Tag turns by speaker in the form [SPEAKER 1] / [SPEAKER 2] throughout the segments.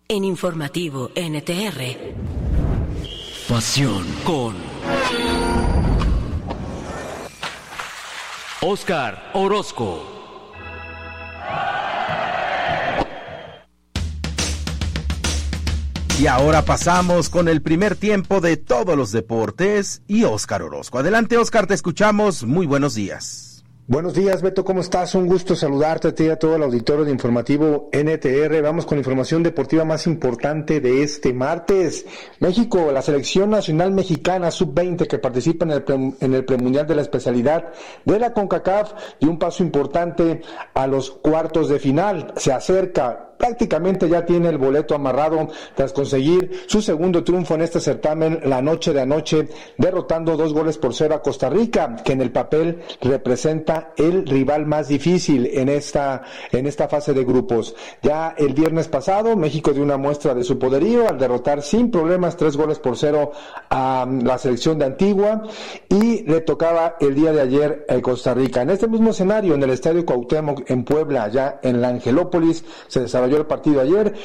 [SPEAKER 1] En Informativo NTR.
[SPEAKER 2] Pasión con Óscar Orozco.
[SPEAKER 3] Y ahora pasamos con el primer tiempo de todos los deportes y Óscar Orozco. Adelante, Óscar, te escuchamos. Muy buenos días.
[SPEAKER 4] Buenos días, Beto, ¿cómo estás? Un gusto saludarte a ti y a todo el auditorio de Informativo NTR. Vamos con la información deportiva más importante de este martes. México, la selección nacional mexicana sub-20 que participa en el premundial de la especialidad de la CONCACAF dio un paso importante a los cuartos de final. Se acerca, prácticamente ya tiene el boleto amarrado tras conseguir su segundo triunfo en este certamen la noche de anoche, derrotando 2-0 a Costa Rica, que en el papel representa el rival más difícil en esta fase de grupos. Ya el viernes pasado, México dio una muestra de su poderío al derrotar sin problemas 3-0 a la selección de Antigua, y le tocaba el día de ayer a Costa Rica. En este mismo escenario, en el Estadio Cuauhtémoc en Puebla, ya en la Angelópolis, se desarrolló el partido ayer.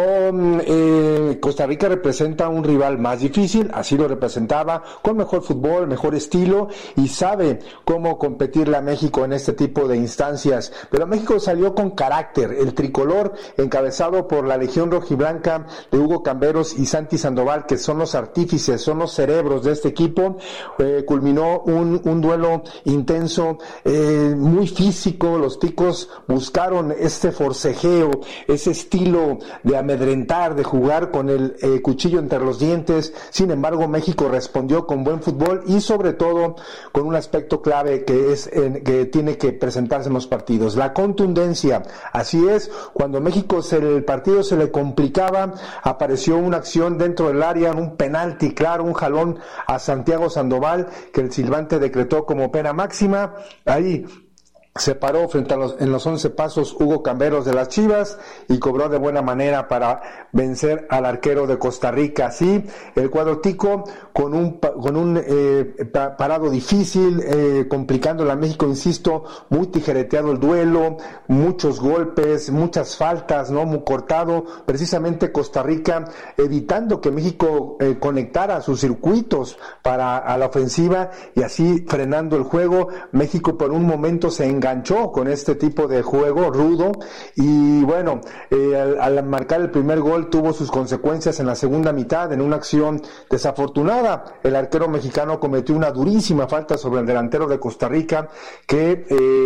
[SPEAKER 4] Costa Rica representa un rival más difícil, así lo representaba, con mejor fútbol, mejor estilo, y sabe cómo competirle a México en este tipo de instancias. Pero México salió con carácter. El tricolor, encabezado por la Legión Rojiblanca de Hugo Camberos y Santi Sandoval, que son los artífices, son los cerebros de este equipo, culminó un duelo intenso, muy físico. Los ticos buscaron este forcejeo, ese estilo de amedrentar, de jugar con el cuchillo entre los dientes. Sin embargo, México respondió con buen fútbol y sobre todo con un aspecto clave que tiene que presentarse en los partidos: la contundencia. Así es, cuando México el partido se le complicaba, apareció una acción dentro del área, un penalti claro, un jalón a Santiago Sandoval que el silbante decretó como pena máxima. Ahí se paró frente en los 11 pasos Hugo Camberos de las Chivas y cobró de buena manera para vencer al arquero de Costa Rica. Así, el cuadro tico con un parado difícil, complicándole a México, insisto, muy tijereteado el duelo, muchos golpes, muchas faltas, ¿no? Muy cortado, precisamente Costa Rica evitando que México conectara sus circuitos a la ofensiva, y así frenando el juego. México por un momento se enganchó con este tipo de juego rudo, y bueno, al marcar el primer gol tuvo sus consecuencias en la segunda mitad, en una acción desafortunada. El arquero mexicano cometió una durísima falta sobre el delantero de Costa Rica, que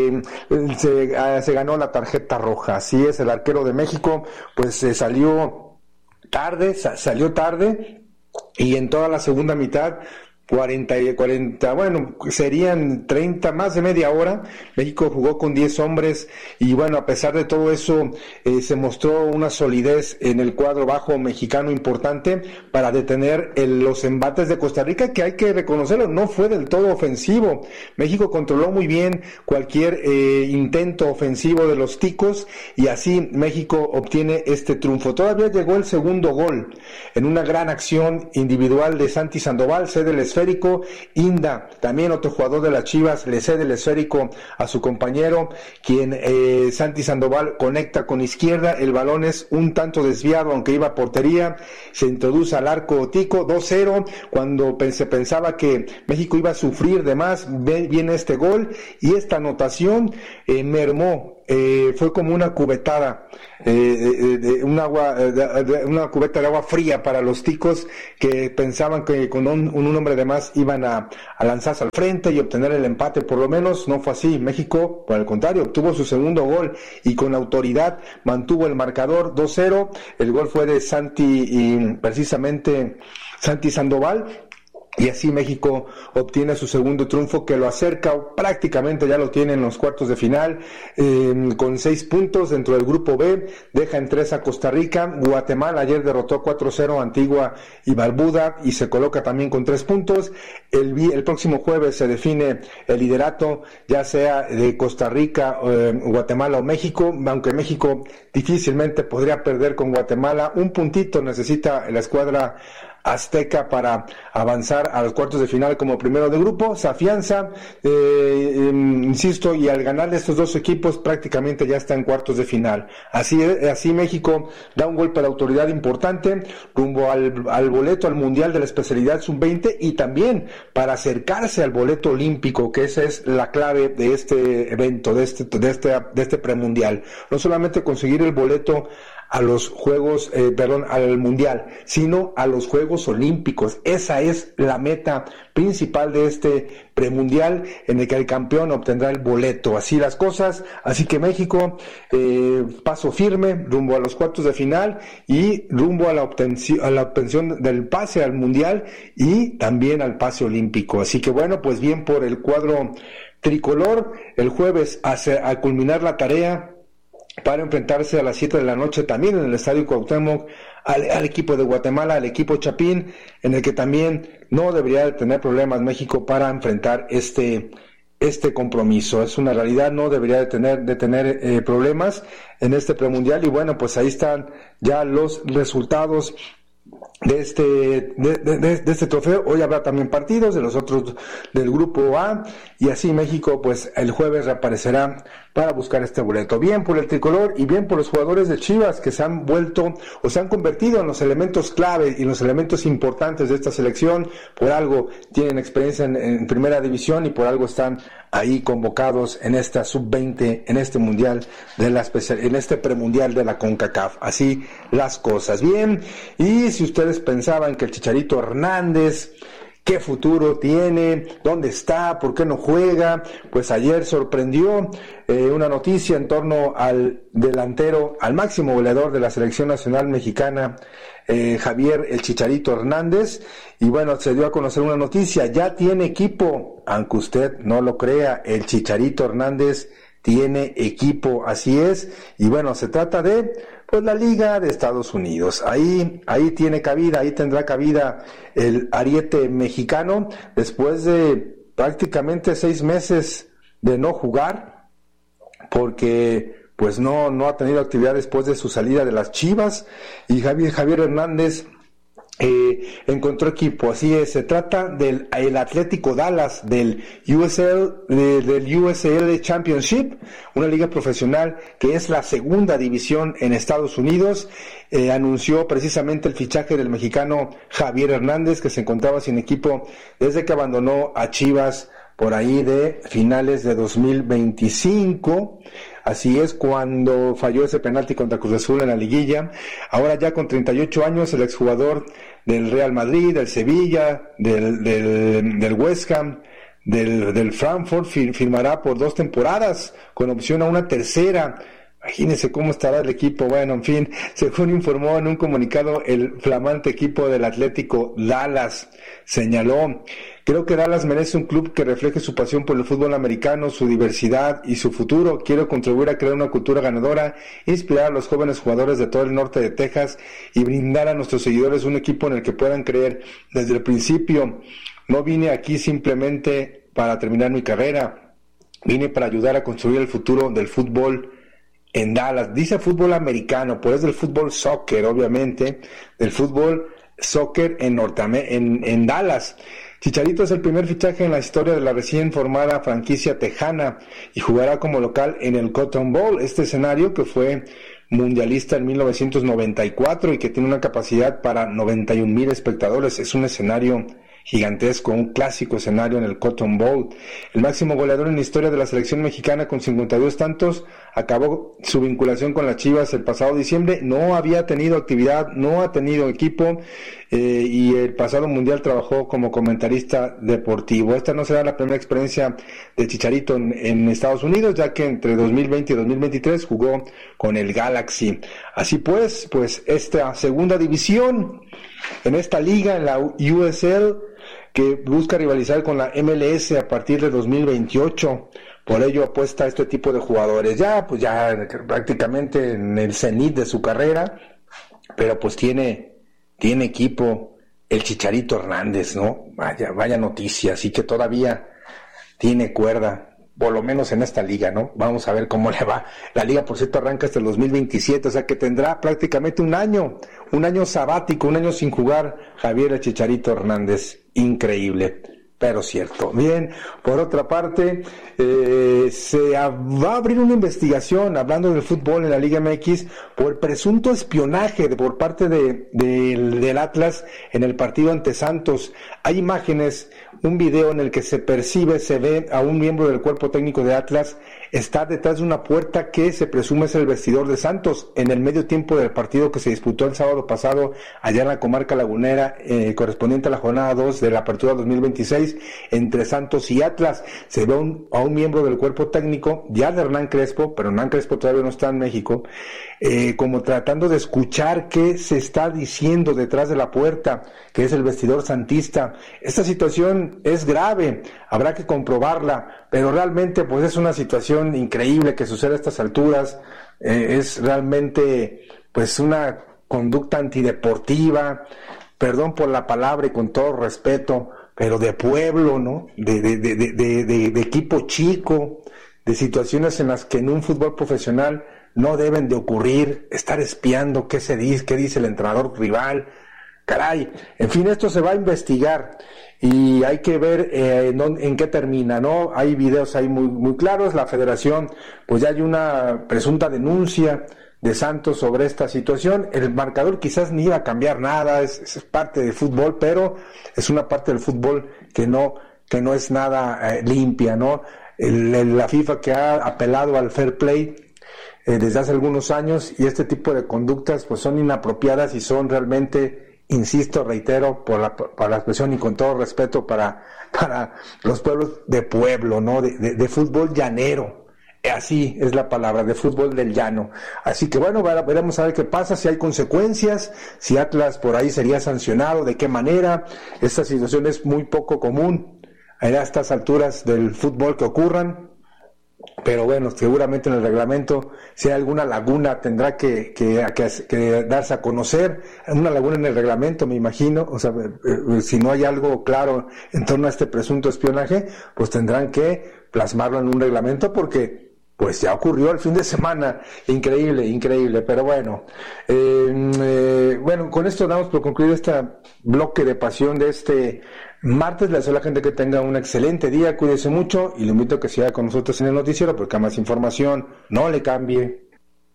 [SPEAKER 4] se ganó la tarjeta roja. Así es, el arquero de México pues salió tarde, y en toda la segunda mitad 40, bueno, serían 30, más de media hora. México jugó con 10 hombres y bueno, a pesar de todo eso, se mostró una solidez en el cuadro bajo mexicano importante para detener los embates de Costa Rica, que hay que reconocerlo, no fue del todo ofensivo. México controló muy bien cualquier intento ofensivo de los ticos, y así México obtiene este triunfo. Todavía llegó el segundo gol en una gran acción individual de Santi Sandoval, cede el esférico. Inda, también otro jugador de las Chivas, le cede el esférico a su compañero, quien Santi Sandoval conecta con izquierda. El balón es un tanto desviado, aunque iba a portería. Se introduce al arco tico, 2-0. Cuando se pensaba que México iba a sufrir de más, viene este gol, y esta anotación mermó. Fue como una cubetada, una cubeta de agua fría para los ticos, que pensaban que con un hombre de más iban a lanzarse al frente y obtener el empate. Por lo menos no fue así. México, por el contrario, obtuvo su segundo gol y con autoridad mantuvo el marcador 2-0. El gol fue de precisamente Santi Sandoval. Y así México obtiene su segundo triunfo, que lo acerca, prácticamente ya lo tiene en los cuartos de final, con 6 puntos dentro del grupo B, deja en 3 a Costa Rica. Guatemala ayer derrotó 4-0 a Antigua y Barbuda y se coloca también con 3 puntos. El próximo jueves se define el liderato, ya sea de Costa Rica, Guatemala o México, aunque México difícilmente podría perder con Guatemala. Un puntito necesita la escuadra Azteca para avanzar a los cuartos de final como primero de grupo, se afianza, insisto, y al ganarle estos dos equipos prácticamente ya está en cuartos de final. Así México da un golpe de autoridad importante rumbo al boleto al Mundial de la especialidad sub-20 y también para acercarse al boleto olímpico, que esa es la clave de este evento, de este premundial. No solamente conseguir el boleto a los Juegos, al Mundial, sino a los Juegos Olímpicos. Esa es la meta principal de este premundial, en el que el campeón obtendrá el boleto. Así las cosas, así que México, paso firme rumbo a los cuartos de final y rumbo a la obtención del pase al Mundial y también al pase olímpico. Así que bueno, pues bien por el cuadro tricolor, el jueves a culminar la tarea para enfrentarse a las 7 de la noche también en el Estadio Cuauhtémoc al equipo de Guatemala, al equipo Chapín, en el que también no debería de tener problemas México para enfrentar este compromiso. Es una realidad, no debería de tener problemas en este premundial. Y bueno, pues ahí están ya los resultados de este trofeo. Hoy habrá también partidos de los otros del grupo A, y así México pues el jueves reaparecerá para buscar este boleto. Bien por el tricolor y bien por los jugadores de Chivas, que se han vuelto o se han convertido en los elementos clave y los elementos importantes de esta selección. Por algo tienen experiencia en primera división y por algo están ahí convocados en esta sub-20, en este mundial en este premundial de la CONCACAF. Así las cosas. Bien, y si ustedes pensaban que el Chicharito Hernández, ¿qué futuro tiene? ¿Dónde está? ¿Por qué no juega? Pues ayer sorprendió una noticia en torno al delantero, al máximo goleador de la selección nacional mexicana, Javier el Chicharito Hernández. Y bueno, se dio a conocer una noticia, ya tiene equipo, aunque usted no lo crea, el Chicharito Hernández tiene equipo, así es. Y bueno, se trata de pues la Liga de Estados Unidos. Ahí tiene cabida, ahí tendrá cabida el ariete mexicano después de prácticamente 6 meses de no jugar, porque pues no ha tenido actividad después de su salida de las Chivas, y Javier Hernández encontró equipo. Así es, se trata del Atlético Dallas del USL Championship, una liga profesional que es la segunda división en Estados Unidos. Anunció precisamente el fichaje del mexicano Javier Hernández, que se encontraba sin equipo desde que abandonó a Chivas por ahí de finales de 2025. Así es, cuando falló ese penalti contra Cruz Azul en la liguilla. Ahora ya con 38 años, el exjugador del Real Madrid, del Sevilla, del West Ham, del Frankfurt, firmará por 2 temporadas, con opción a una tercera. Imagínense cómo estará el equipo. Bueno, en fin, según informó en un comunicado el flamante equipo del Atlético Dallas, señaló: creo que Dallas merece un club que refleje su pasión por el fútbol americano, su diversidad y su futuro. Quiero contribuir a crear una cultura ganadora, inspirar a los jóvenes jugadores de todo el norte de Texas y brindar a nuestros seguidores un equipo en el que puedan creer desde el principio. No vine aquí simplemente para terminar mi carrera, vine para ayudar a construir el futuro del fútbol en Dallas. Dice fútbol americano, pues del fútbol soccer, obviamente, del fútbol soccer en Dallas. Chicharito es el primer fichaje en la historia de la recién formada franquicia tejana y jugará como local en el Cotton Bowl, este escenario que fue mundialista en 1994 y que tiene una capacidad para 91,000 espectadores. Es un escenario gigantesco, un clásico escenario en el Cotton Bowl. El máximo goleador en la historia de la selección mexicana con 52 tantos acabó su vinculación con las Chivas el pasado diciembre. No había tenido actividad, no ha tenido equipo, y el pasado mundial trabajó como comentarista deportivo. Esta no será la primera experiencia de Chicharito en Estados Unidos, ya que entre 2020 y 2023 jugó con el Galaxy. Así pues esta segunda división en esta liga, en la USL, que busca rivalizar con la MLS a partir de 2028. Por ello apuesta a este tipo de jugadores. Ya prácticamente en el cenit de su carrera, pero pues tiene equipo el Chicharito Hernández, ¿no? Vaya noticia, así que todavía tiene cuerda por lo menos en esta liga, ¿no? Vamos a ver cómo le va. La liga, por cierto, arranca hasta el 2027, o sea que tendrá prácticamente un año sabático, un año sin jugar Javier el Chicharito Hernández. Increíble, pero cierto. Bien, por otra parte, va a abrir una investigación, hablando del fútbol en la Liga MX, por presunto espionaje por parte del Atlas en el partido ante Santos. Hay imágenes, un video en el que se ve a un miembro del cuerpo técnico de Atlas está detrás de una puerta que se presume es el vestidor de Santos en el medio tiempo del partido que se disputó el sábado pasado allá en la comarca lagunera, correspondiente a la jornada 2 de la apertura 2026 entre Santos y Atlas. Se ve a un miembro del cuerpo técnico ya de Hernán Crespo, pero Hernán Crespo todavía no está en México, como tratando de escuchar qué se está diciendo detrás de la puerta, que es el vestidor santista. Esta situación es grave, habrá que comprobarla, pero realmente pues es una situación increíble que sucede a estas alturas. Es realmente pues una conducta antideportiva, perdón por la palabra y con todo respeto, pero de pueblo, ¿no? De equipo chico, de situaciones en las que en un fútbol profesional no deben de ocurrir, estar espiando qué dice el entrenador rival. Caray, en fin, esto se va a investigar y hay que ver en qué termina, ¿no? Hay videos ahí muy claros. La federación, pues ya hay una presunta denuncia de Santos sobre esta situación. El marcador quizás ni iba a cambiar nada, es parte del fútbol, pero es una parte del fútbol que no es nada limpia, ¿no? La FIFA, que ha apelado al fair play desde hace algunos años, y este tipo de conductas pues son inapropiadas y son realmente, insisto, reitero, por la expresión y con todo respeto para los pueblos de pueblo, ¿no? De fútbol llanero. Así es la palabra, de fútbol del llano. Así que bueno, veremos a ver qué pasa, si hay consecuencias, si Atlas por ahí sería sancionado, de qué manera. Esta situación es muy poco común a estas alturas del fútbol que ocurran, pero bueno, seguramente en el reglamento, si hay alguna laguna, tendrá que darse a conocer, una laguna en el reglamento, me imagino. O sea, si no hay algo claro en torno a este presunto espionaje, pues tendrán que plasmarlo en un reglamento, porque pues ya ocurrió el fin de semana. Increíble, pero bueno. Bueno, con esto damos por concluido este bloque de pasión de este martes. Le deseo a la gente que tenga un excelente día, cuídese mucho y le invito a que siga con nosotros en el noticiero, porque a más información no le cambie.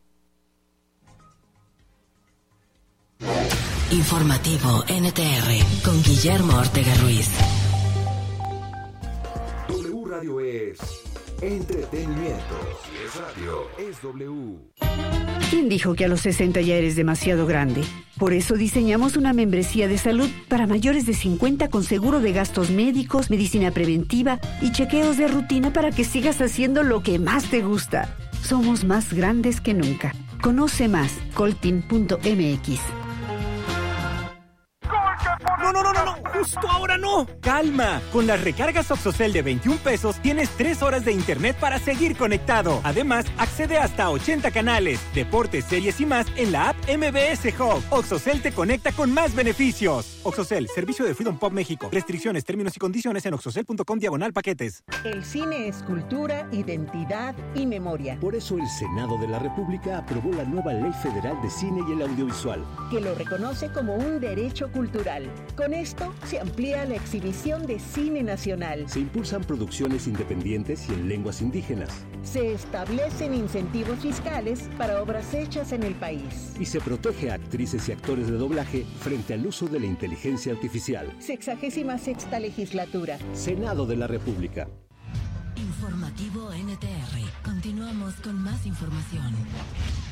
[SPEAKER 1] Informativo NTR con Guillermo Ortega Ruiz.
[SPEAKER 5] W Radio es entretenimiento. Si es radio, es W.
[SPEAKER 6] ¿Quién dijo que a los 60 ya eres demasiado grande? Por eso diseñamos una membresía de salud para mayores de 50 con seguro de gastos médicos, medicina preventiva y chequeos de rutina para que sigas haciendo lo que más te gusta. Somos más grandes que nunca. Conoce más, coltin.mx.
[SPEAKER 2] No, justo ahora no. Calma, con las recargas Oxocel de 21 pesos tienes 3 horas de internet para seguir conectado. Además, accede hasta a 80 canales, deportes, series y más en la app MBS Hub. Oxocel te conecta con más beneficios. Oxocel, servicio de Freedom Pop México. Restricciones, términos y condiciones en oxocel.com/paquetes.
[SPEAKER 7] El cine es cultura, identidad y memoria.
[SPEAKER 8] Por eso el Senado de la República aprobó la nueva Ley Federal de Cine y el Audiovisual,
[SPEAKER 7] que lo reconoce como un derecho cultural. Con esto se amplía la exhibición de cine nacional.
[SPEAKER 8] Se impulsan producciones independientes y en lenguas indígenas.
[SPEAKER 7] Se establecen incentivos fiscales para obras hechas en el país.
[SPEAKER 8] Y se protege a actrices y actores de doblaje frente al uso de la inteligencia artificial.
[SPEAKER 7] 66ª legislatura.
[SPEAKER 8] Senado de la República.
[SPEAKER 1] Informativo NTR. Continuamos con más información.